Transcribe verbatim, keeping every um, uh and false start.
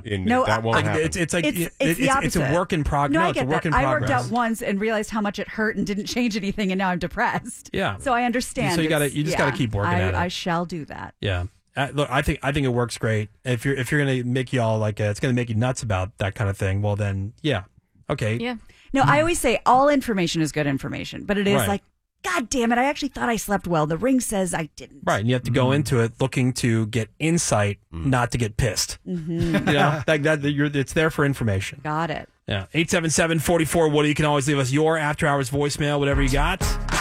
And No, that won't I- happen. It's it's like It's, it- it's, the it's, opposite. it's a work in progress. No, No, I it's get a work that. in I progress. worked out once and realized how much it hurt and didn't change anything, and now I'm depressed. Yeah. So I understand. So you gotta- It's- you just yeah, gotta keep working I, at it. I shall do that. Yeah. Uh, look, I think I think it works great. If you're if you're gonna make y'all like uh, it's gonna make you nuts about that kind of thing, well then yeah, okay, Yeah. No, I always say all information is good information, but it is Right. like, God damn it, I actually thought I slept well. The ring says I didn't. right. And you have to go into it looking to get insight, not to get pissed. Mm-hmm. You know, like that. You're, it's there for information. Got it. Yeah. eight seven seven, four four, Woody. You can always leave us your after hours voicemail, whatever you got.